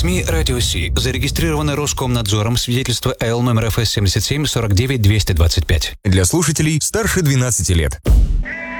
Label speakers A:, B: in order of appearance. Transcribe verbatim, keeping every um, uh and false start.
A: СМИ «Радио Си». Зарегистрированы Роскомнадзором. Свидетельство эл номер эф эс семьдесят семь сорок девять двести двадцать пять.
B: Для слушателей старше двенадцати лет.